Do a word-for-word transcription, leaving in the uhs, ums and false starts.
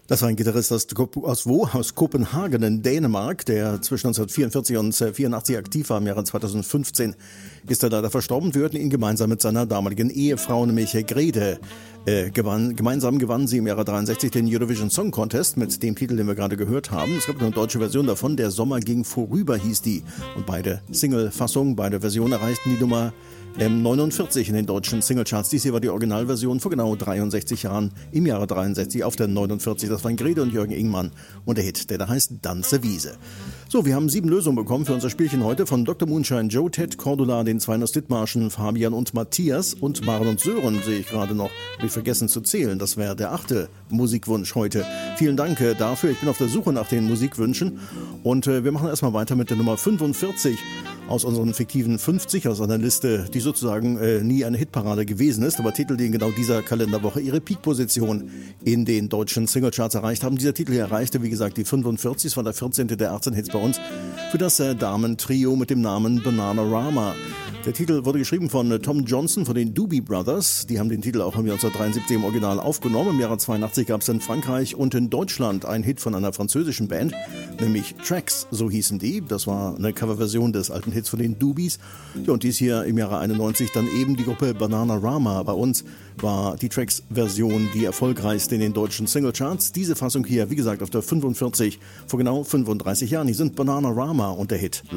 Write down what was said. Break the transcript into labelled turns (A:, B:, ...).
A: Das war ein Gitarrist aus, aus wo? Aus Kopenhagen in Dänemark, der zwischen neunzehnhundertvierundvierzig und vierundachtzig aktiv war. Im Jahre zweitausendfünfzehn ist er leider verstorben. Wir hörten ihn gemeinsam mit seiner damaligen Ehefrau, nämlich Grete. Äh, gewann, gemeinsam gewannen sie im Jahre dreiundsechzig den Eurovision Song Contest mit dem Titel, den wir gerade gehört haben. Es gab eine deutsche Version davon, Der Sommer ging vorüber hieß die. Und beide Single-Fassungen, beide Versionen erreichten die Nummer ähm, neunundvierzig in den deutschen Singlecharts. Dies hier war die Originalversion vor genau dreiundsechzig Jahren, im Jahre dreiundsechzig auf der neunundvierzig. Das waren Grete und Jürgen Ingmann und der Hit, der da heißt Danse Wiese. So, wir haben sieben Lösungen bekommen für unser Spielchen heute von Doktor Moonshine, Joe, Ted, Cordula, den zwei aus Dithmarschen, Fabian und Matthias und Maren und Sören sehe ich gerade noch. Hab ich vergessen zu zählen. Das wäre der achte Musikwunsch heute. Vielen Dank äh, dafür. Ich bin auf der Suche nach den Musikwünschen und äh, wir machen erstmal weiter mit der Nummer fünfundvierzig aus unseren fiktiven fünfzig, aus einer Liste, die sozusagen äh, nie eine Hitparade gewesen ist, aber Titel, die in genau dieser Kalenderwoche ihre Peak-Position in den deutschen Singlecharts erreicht haben. Dieser Titel hier erreichte, wie gesagt, die fünfundvierzig, es war der vierzehnte der achtzehn Hits bei uns für das äh, Damen-Trio mit dem Namen Bananarama. Der Titel wurde geschrieben von äh, Tom Johnson von den Doobie Brothers. Die haben den Titel auch im Jahr neunzehnhundertdreiundsiebzig im Original aufgenommen. Im Jahre zweiundachtzig gab es in Frankreich und in Deutschland einen Hit von einer französischen Band, nämlich Tracks, so hießen die. Das war eine Coverversion des alten Hits von den Doobies. Ja, und dies hier im Jahre einundneunzig dann eben die Gruppe Bananarama. Bei uns war die Tracks-Version die erfolgreichste in den deutschen Singlecharts. Diese Fassung hier, wie gesagt, auf der fünfundvierzig vor genau fünfunddreißig Jahren. Hier sind Bananarama und der Hit